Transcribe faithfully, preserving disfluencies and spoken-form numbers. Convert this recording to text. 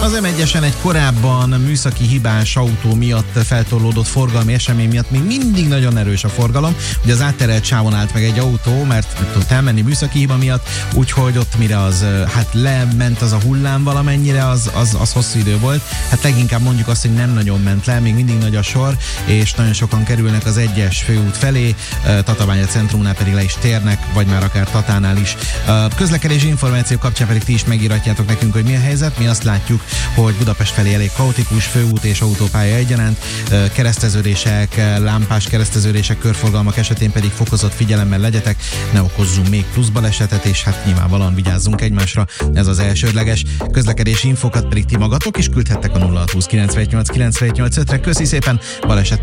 Az em egyesen egy korábban műszaki hibás autó miatt feltorlódott forgalmi esemény miatt még mindig nagyon erős a forgalom. Ugye az átterelt sávon állt meg egy autó, mert nem tudott elmenni műszaki hiba miatt, úgyhogy ott mire az, hát lement az a hullám valamennyire, az, az, az hosszú idő volt. Hát leginkább mondjuk azt, hogy nem nagyon ment le, még mindig nagy a sor, és nagyon sokan kerülnek az egyes főút felé, Tatabánya centrumnál pedig le is térnek, vagy már akár Tatánál is. Közlekedési információ kapcsán pedig ti is megíratjátok nekünk, hogy mi a helyzet. Mi azt látjuk, hogy Budapest felé elég kaotikus, főút és autópálya egyaránt, kereszteződések, lámpás kereszteződések, körforgalmak esetén pedig fokozott figyelemmel legyetek, ne okozzunk még plusz balesetet, és hát nyilvánvalóan vigyázzunk egymásra, ez az elsődleges. Közlekedési infokat pedig ti magatok is küldhettek a nulla hat húsz kilencvennyolc kilencvennyolc ötre. Köszi szépen, baleset